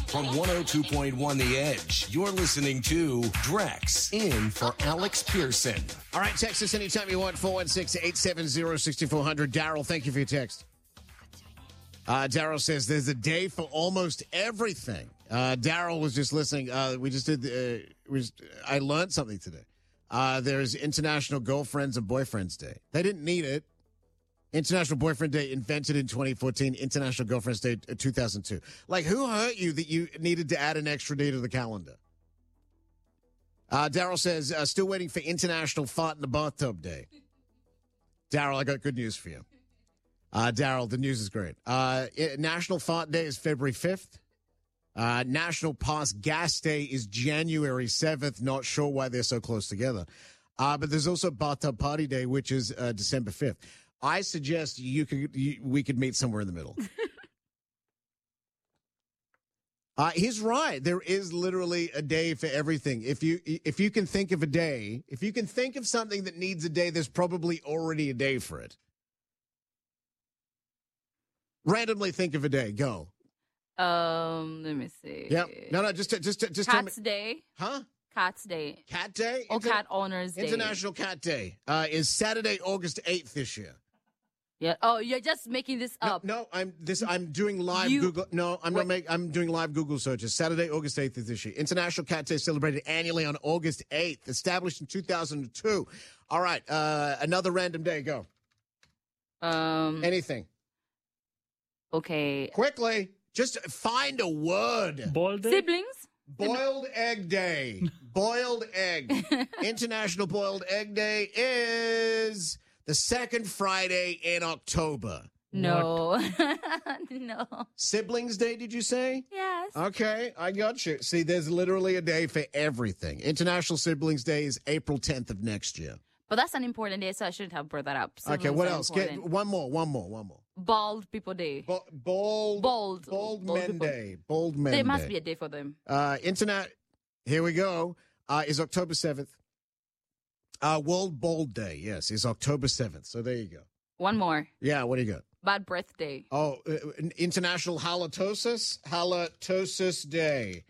From 102.1 The Edge, you're listening to Drex in for Alex Pearson. All right, text us anytime you want, 416-870-6400. Daryl, thank you for your text. Daryl says there's a day for almost everything. Daryl was just listening. I learned something today. There's International Girlfriends and Boyfriends Day. They didn't need it. International Boyfriend Day invented in 2014. International Girlfriends Day 2002. Like, who hurt you that you needed to add an extra day to the calendar? Daryl says, still waiting for International Fart in the Bathtub Day. Daryl, I got good news for you. Daryl, the news is great. National Fart Day is February 5th. National Pass Gas Day is January 7th. Not sure why they're so close together. But there's also Bathtub Party Day, which is December 5th. I suggest we could meet somewhere in the middle. He's right. There is literally a day for everything. If you can think of a day, if you can think of something that needs a day, there's probably already a day for it. Randomly think of a day. Go. Let me see. Yeah. No. Just tell me. Cat's Day. Huh? Cat's Day. Cat Day? Or Cat Owners Day. International Cat Day is Saturday, August 8th this year. Yeah. Oh, you're just making this up. No, I'm doing live Google. No, I'm doing live Google searches. Saturday, August 8th is this year. International Cat Day is celebrated annually on August 8th, established in 2002. All right, another random day. Go. Anything. Okay. Quickly, just find a word. Siblings. Boiled Egg Day. Boiled egg. International Boiled Egg Day is the second Friday in October. No. No. Siblings Day, did you say? Yes. Okay, I got you. See, there's literally a day for everything. International Siblings Day is April 10th of next year. But that's an important day, so I shouldn't have brought that up. Okay, Siblings what are else? important. Get one more. Bald People Day. Bald Men people. Day. Bald Men Day. There must be a day for them. Internet, here we go, is October 7th. World Bald Day, yes, is October 7th. So there you go. One more. Yeah, what do you got? Bad Breath Day. Oh, International Halitosis Day.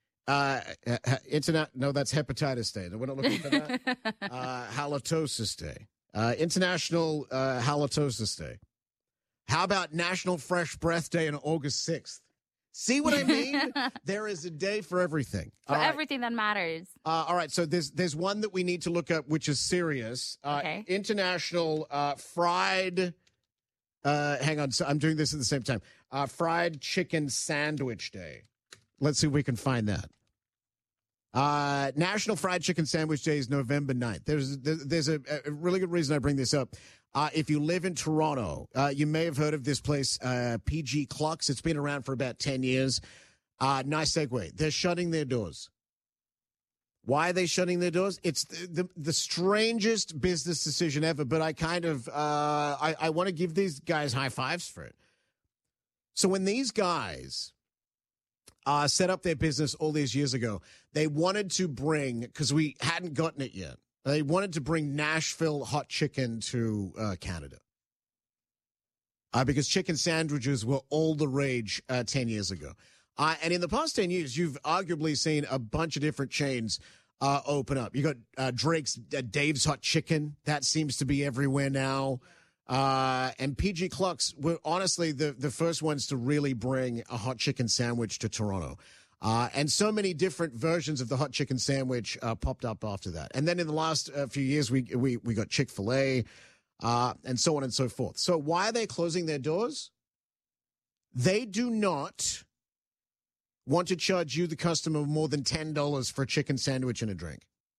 No, that's hepatitis day. We're not looking for that. Halitosis Day. International Halitosis Day. How about National Fresh Breath Day on August 6th? See what I mean? There is a day for everything. For everything that matters. All right, so there's one that we need to look up, which is serious. Okay. International Fried... hang on, so I'm doing this at the same time. Fried Chicken Sandwich Day. Let's see if we can find that. National Fried Chicken Sandwich Day is November 9th. There's a really good reason I bring this up. If you live in Toronto, you may have heard of this place, PG Clucks. It's been around for about 10 years. Nice segue. They're shutting their doors. Why are they shutting their doors? It's the strangest business decision ever, but I kind of I want to give these guys high fives for it. So when these guys set up their business all these years ago, they wanted to bring, because we hadn't gotten it yet, they wanted to bring Nashville hot chicken to Canada. Because chicken sandwiches were all the rage 10 years ago. And in the past 10 years, you've arguably seen a bunch of different chains open up. You got Drake's Dave's Hot Chicken. That seems to be everywhere now. And PG Clucks were honestly the first ones to really bring a hot chicken sandwich to Toronto. And so many different versions of the hot chicken sandwich popped up after that. And then in the last few years, we got Chick-fil-A and so on and so forth. So why are they closing their doors? They do not want to charge you, the customer, more than $10 for a chicken sandwich and a drink.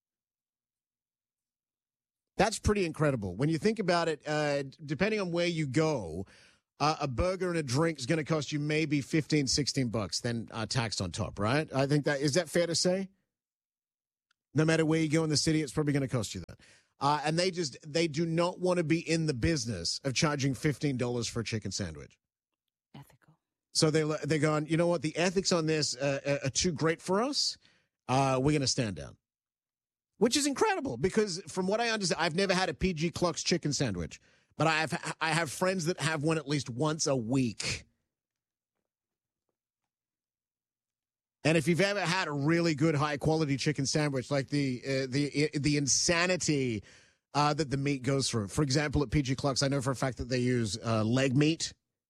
That's pretty incredible. When you think about it, depending on where you go, a burger and a drink is going to cost you maybe $15, $16, then taxed on top, right? I think is that fair to say? No matter where you go in the city, it's probably going to cost you that. And they do not want to be in the business of charging $15 for a chicken sandwich. Ethical. So they're going, you know what? The ethics on this are too great for us. We're going to stand down. Which is incredible because from what I understand, I've never had a PG Clucks chicken sandwich, but I have friends that have one at least once a week. And if you've ever had a really good high quality chicken sandwich, like the insanity that the meat goes through. For example, at PG Clucks, I know for a fact that they use leg meat,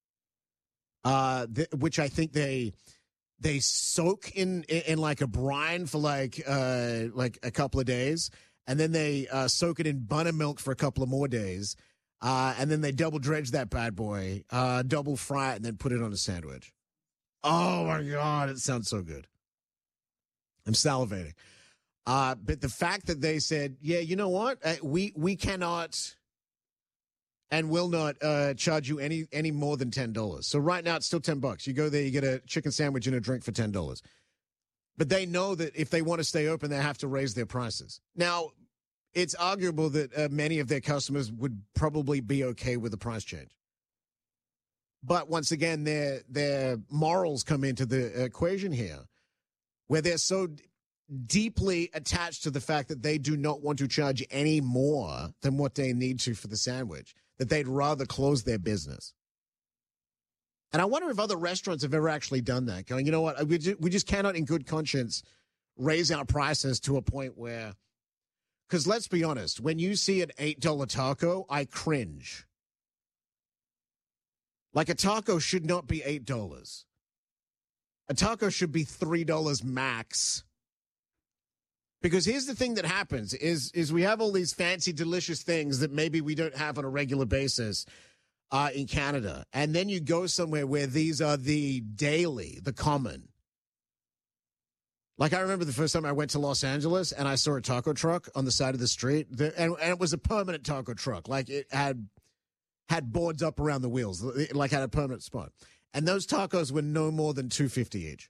which I think they soak in like a brine for like a couple of days, and then they soak it in buttermilk for a couple of more days, and then they double dredge that bad boy, double fry it, and then put it on a sandwich. Oh my God, it sounds so good. I'm salivating. But the fact that they said, yeah, you know what? We cannot and will not charge you any more than $10. So right now it's still $10. You go there, you get a chicken sandwich and a drink for $10. But they know that if they want to stay open, they have to raise their prices. Now, it's arguable that many of their customers would probably be okay with the price change. But once again, their morals come into the equation here, where they're so deeply attached to the fact that they do not want to charge any more than what they need to for the sandwich, that they'd rather close their business. And I wonder if other restaurants have ever actually done that, going, you know what, we just cannot in good conscience raise our prices to a point where, because let's be honest, when you see an $8 taco, I cringe. Like, a taco should not be $8. A taco should be $3 max. Because here's the thing that happens is we have all these fancy, delicious things that maybe we don't have on a regular basis in Canada. And then you go somewhere where these are the daily, the common. Like, I remember the first time I went to Los Angeles and I saw a taco truck on the side of the street. And it was a permanent taco truck. Like, it had boards up around the wheels, like had a permanent spot. And those tacos were no more than $2.50 each.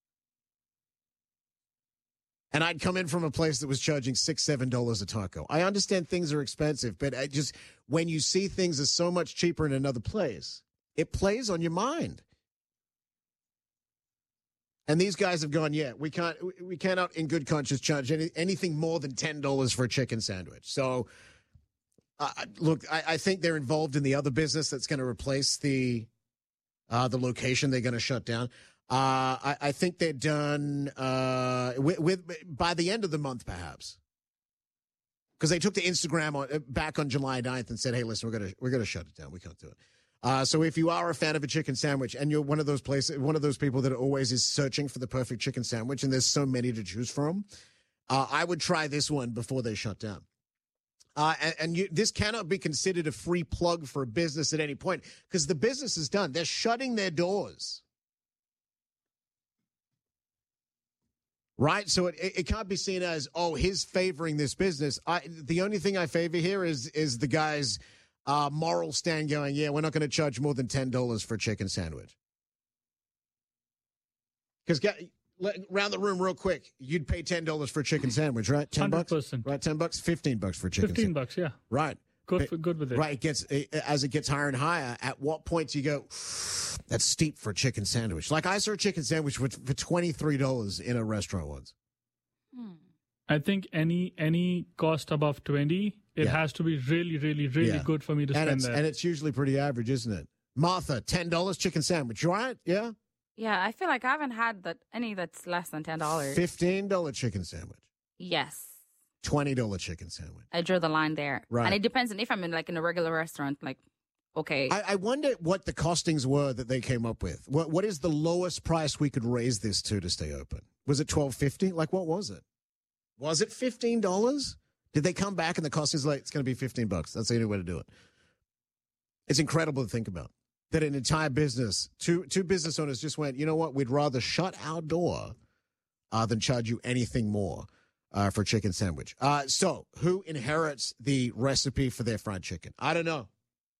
And I'd come in from a place that was charging $6, $7 a taco. I understand things are expensive, but when you see things are so much cheaper in another place, it plays on your mind. And these guys have gone, yeah, we cannot in good conscience charge anything more than $10 for a chicken sandwich. So, look, I think they're involved in the other business that's going to replace the location they're going to shut down. I think they're done by the end of the month, perhaps, because they took the Instagram back on July 9th and said, "Hey, listen, we're gonna shut it down. We can't do it." So if you are a fan of a chicken sandwich and you're one of those people that always is searching for the perfect chicken sandwich, and there's so many to choose from, I would try this one before they shut down. This cannot be considered a free plug for a business at any point, because the business is done. They're shutting their doors. Right? So it can't be seen as, oh, he's favoring this business. The only thing I favor here is the guy's moral stand going, yeah, we're not going to charge more than $10 for a chicken sandwich. Because round the room real quick, you'd pay $10 for a chicken sandwich, right? $10? 100%. Right, $10? $15 for a chicken sandwich. $15, yeah. Right. Good with it. Right. As it gets higher and higher, at what point do you go, that's steep for a chicken sandwich? Like, I saw a chicken sandwich for $23 in a restaurant once. I think any cost above 20, it has to be really, really, really good for me to spend that. And it's usually pretty average, isn't it? Martha, $10 chicken sandwich, right? Yeah? Yeah, I feel like I haven't had any that's less than $10. $15 chicken sandwich. Yes. $20 chicken sandwich. I drew the line there. Right. And it depends on if I'm in a regular restaurant, like, okay. I wonder what the costings were that they came up with. What is the lowest price we could raise this to stay open? Was it $12.50? Like, what was it? Was it $15? Did they come back and the costings like, it's going to be $15? That's the only way to do it. It's incredible to think about that an entire business, two business owners just went, you know what? We'd rather shut our door than charge you anything more. For a chicken sandwich. So, who inherits the recipe for their fried chicken? I don't know.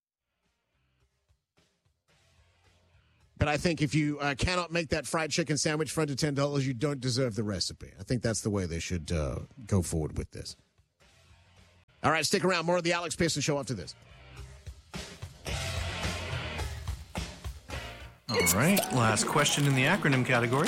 But I think if you cannot make that fried chicken sandwich for under $10, you don't deserve the recipe. I think that's the way they should go forward with this. All right, stick around. More of the Alex Pearson Show after this. All right, last question in the acronym category.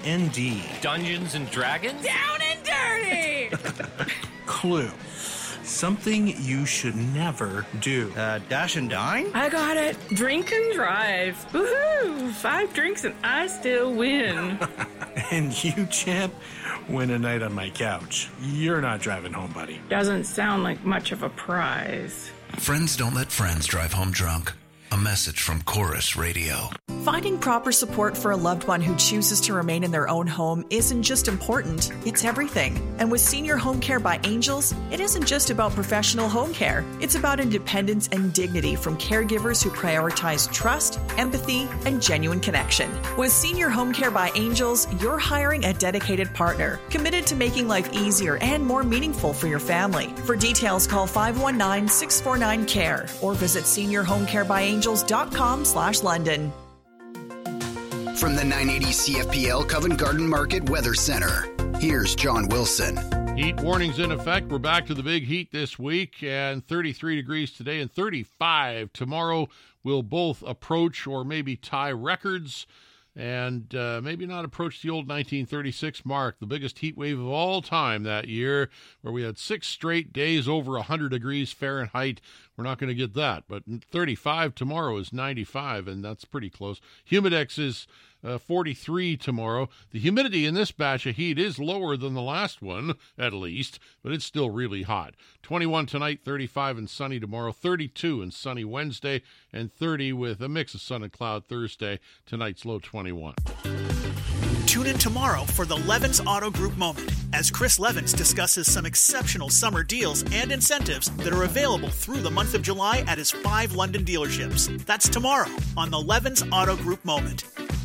D&D. Dungeons and Dragons? Down and dirty! Clue. Something you should never do. Dash and dine? I got it. Drink and drive. Woohoo! 5 drinks and I still win. And you, champ, win a night on my couch. You're not driving home, buddy. Doesn't sound like much of a prize. Friends don't let friends drive home drunk. A message from Chorus Radio. Finding proper support for a loved one who chooses to remain in their own home isn't just important, it's everything. And with Senior Home Care by Angels, it isn't just about professional home care. It's about independence and dignity from caregivers who prioritize trust, empathy, and genuine connection. With Senior Home Care by Angels, you're hiring a dedicated partner, committed to making life easier and more meaningful for your family. For details, call 519-649-CARE or visit seniorhomecarebyangels.com/London. From the 980 CFPL Covent Garden Market Weather Center, here's John Wilson. Heat warnings in effect. We're back to the big heat this week, and 33 degrees today and 35 tomorrow will both approach or maybe tie records and maybe not approach the old 1936 mark, the biggest heat wave of all time that year, where we had 6 straight days over 100 degrees Fahrenheit. We're not going to get that, but 35 tomorrow is 95, and that's pretty close. Humidex is 43 tomorrow. The humidity in this batch of heat is lower than the last one, at least, but it's still really hot. 21 tonight, 35 and sunny tomorrow, 32 and sunny Wednesday, and 30 with a mix of sun and cloud Thursday. Tonight's low 21. Tune in tomorrow for the Levins Auto Group Moment as Chris Levins discusses some exceptional summer deals and incentives that are available through the month of July at his 5 London dealerships. That's tomorrow on the Levins Auto Group Moment.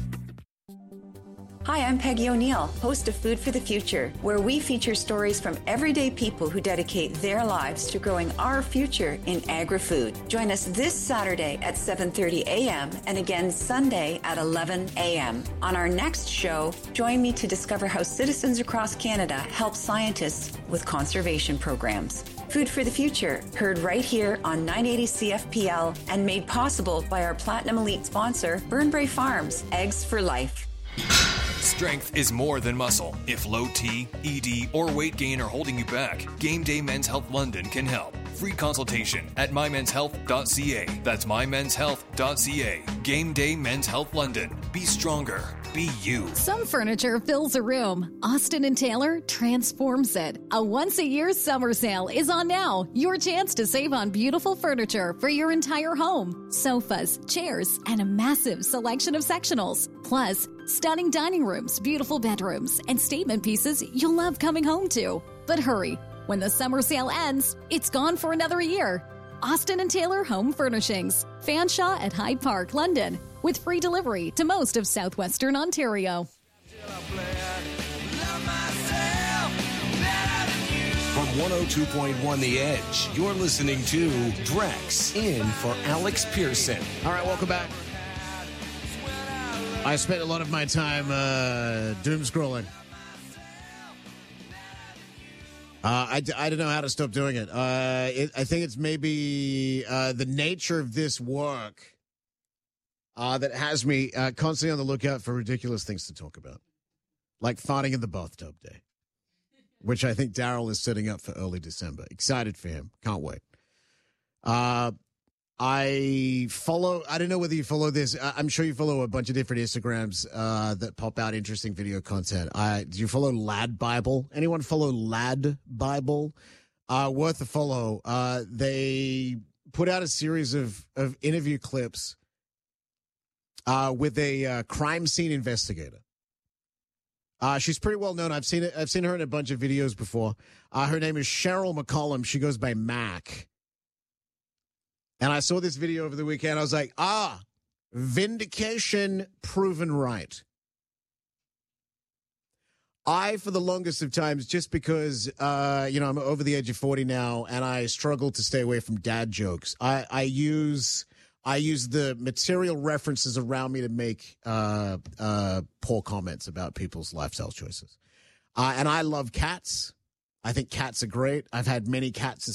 Hi, I'm Peggy O'Neill, host of Food for the Future, where we feature stories from everyday people who dedicate their lives to growing our future in agri-food. Join us this Saturday at 7:30 a.m. and again Sunday at 11 a.m. On our next show, join me to discover how citizens across Canada help scientists with conservation programs. Food for the Future, heard right here on 980 CFPL and made possible by our Platinum Elite sponsor, Burnbrae Farms, Eggs for Life. Strength is more than muscle. If low T, ED, or weight gain are holding you back, Game Day Men's Health London can help. Free consultation at mymenshealth.ca. That's mymenshealth.ca. Game Day Men's Health London. Be stronger. Be you. Some furniture fills a room. Austin & Taylor transforms it. A once-a-year summer sale is on now. Your chance to save on beautiful furniture for your entire home. Sofas, chairs, and a massive selection of sectionals. Plus, stunning dining rooms, beautiful bedrooms, and statement pieces you'll love coming home to. But hurry. When the summer sale ends, it's gone for another year. Austin & Taylor Home Furnishings. Fanshawe at Hyde Park, London. With free delivery to most of southwestern Ontario. From 102.1 The Edge, you're listening to Drex in for Alex Pearson. All right, welcome back. I spent a lot of my time doom scrolling. I don't know how to stop doing it. I think it's maybe the nature of this work that has me constantly on the lookout for ridiculous things to talk about, like farting in the bathtub day, which I think Daryl is setting up for early December. Excited for him. Can't wait. I don't know whether you follow this. I'm sure you follow a bunch of different Instagrams that pop out interesting video content. Do you follow Lad Bible? Anyone follow Lad Bible? Worth a follow. They put out a series of interview clips with a crime scene investigator. She's pretty well known. I've seen her in a bunch of videos before. Her name is Cheryl McCollum. She goes by Mac. And I saw this video over the weekend. I was like, vindication proven right. For the longest of times, just because, I'm over the age of 40 now and I struggle to stay away from dad jokes. I use the material references around me to make poor comments about people's lifestyle choices. And I love cats. I think cats are great. I've had many cats